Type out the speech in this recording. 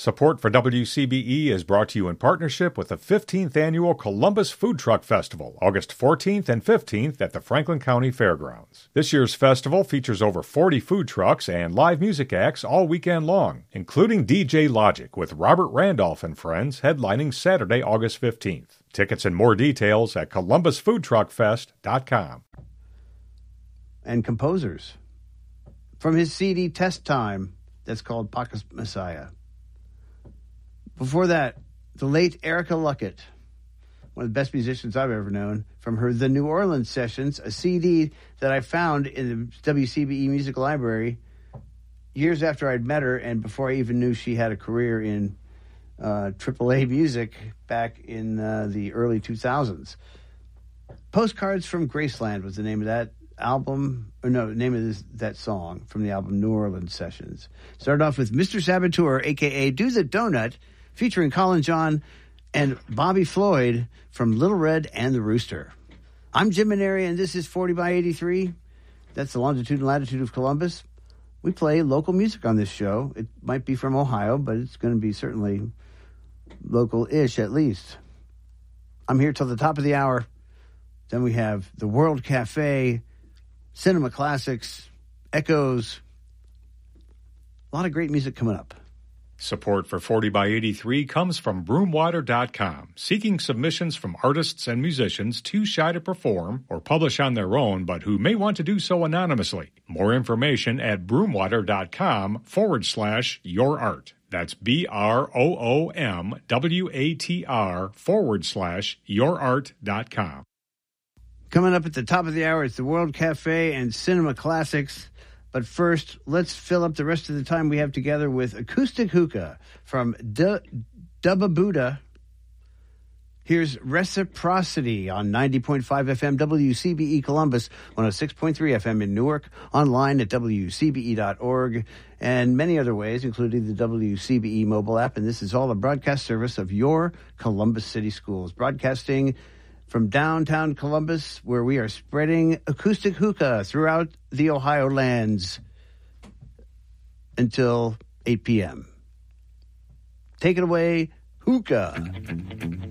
Support for WCBE is brought to you in partnership with the 15th Annual Columbus Food Truck Festival, August 14th and 15th at the Franklin County Fairgrounds. This year's festival features over 40 food trucks and live music acts all weekend long, including DJ Logic with Robert Randolph and Friends headlining Saturday, August 15th. Tickets and more details at columbusfoodtruckfest.com. And composers. From his CD Test Time, that's called Pac's Messiah. Before that, the late Erica Luckett, one of the best musicians I've ever known, from her The New Orleans Sessions, a CD that I found in the WCBE Music Library years after I'd met her and before I even knew she had a career in AAA music back in the early 2000s. Postcards from Graceland was the name of that album, or no, the name of that song from the album New Orleans Sessions. Started off with Mr. Saboteur, a.k.a. Do the Donut, featuring Colin John and Bobby Floyd from Little Red and the Rooster. I'm Jim Maneri, and this is 40 by 83. That's the longitude and latitude of Columbus. We play local music on this show. It might be from Ohio, but it's going to be certainly local-ish at least. I'm here till the top of the hour. Then we have the World Cafe, Cinema Classics, Echoes. A lot of great music coming up. Support for 40 by 83 comes from Broomwater.com, seeking submissions from artists and musicians too shy to perform or publish on their own, but who may want to do so anonymously. More information at broomwater.com/yourart. That's BROOMWATR/yourart.com. Coming up at the top of the hour, it's the World Cafe and Cinema Classics. But first, let's fill up the rest of the time we have together with Acoustic Hookah from Dubba Buddha. Here's Reciprocity on 90.5 FM WCBE Columbus, 106.3 FM in Newark, online at WCBE.org, and many other ways, including the WCBE mobile app. And this is all a broadcast service of your Columbus City Schools, broadcasting from downtown Columbus, where we are spreading acoustic hookah throughout the Ohio lands until 8 p.m. Take it away, hookah.